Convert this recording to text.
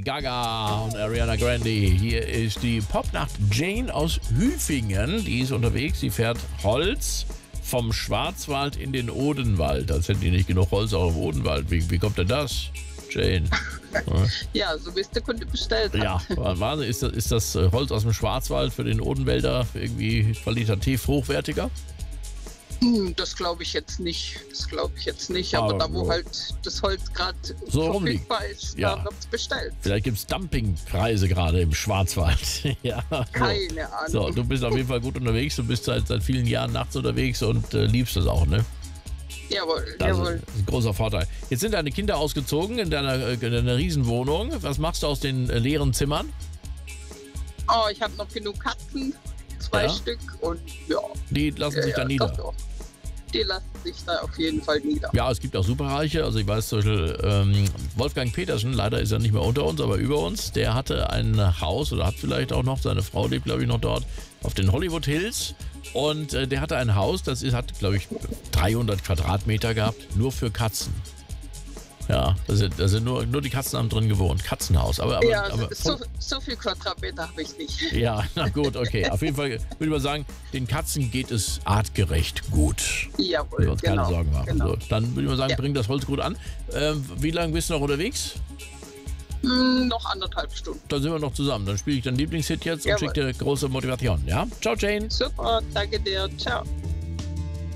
Gaga und Ariana Grande. Hier ist die Popnacht Jane aus Hüfingen. Die ist unterwegs, sie fährt Holz vom Schwarzwald in den Odenwald. Als hätten die nicht genug Holz auch im Odenwald. Wie kommt denn das, Jane? Ja, so wie es der Kunde bestellt hat. Ja, Wahnsinn. Ist das Holz aus dem Schwarzwald für den Odenwälder irgendwie qualitativ hochwertiger? Das glaube ich jetzt nicht. Aber da, wo halt das Holz gerade so verfügbar ist, ja, da wird es bestellt. Vielleicht gibt es Dumpingpreise gerade im Schwarzwald. Ja, so. Keine Ahnung. So, du bist auf jeden Fall gut unterwegs. Du bist seit vielen Jahren nachts unterwegs und liebst es auch, ne? Jawohl, Das jawohl. ist ein großer Vorteil. Jetzt sind deine Kinder ausgezogen in deiner Riesenwohnung. Was machst du aus den leeren Zimmern? Oh, ich habe noch genug Katzen. 2 Ja? Stück. Und ja. Die lassen sich da nieder. Doch. Die lassen sich da auf jeden Fall nieder. Ja, es gibt auch Superreiche. Also ich weiß zum Beispiel, Wolfgang Petersen, leider ist er nicht mehr unter uns, aber über uns, der hatte ein Haus oder hat vielleicht auch noch, seine Frau lebt, glaube ich, noch dort, auf den Hollywood Hills. Und der hatte ein Haus, hat, glaube ich, 300 Quadratmeter gehabt, nur für Katzen. Ja, da sind nur die Katzen haben drin gewohnt. Katzenhaus. Aber so viel Quadratmeter habe ich nicht. Ja, na gut, okay. Auf jeden Fall würde ich mal sagen, den Katzen geht es artgerecht gut. Jawohl, Wir uns keine Sorgen machen. Genau. So, dann würde ich mal sagen, Ja. bring das Holz gut an. Wie lange bist du noch unterwegs? Noch 1,5 Stunden. Dann sind wir noch zusammen. Dann spiele ich deinen Lieblingshit jetzt und Jawohl. schicke dir große Motivation. Ja? Ciao, Jane. Super, danke dir. Ciao.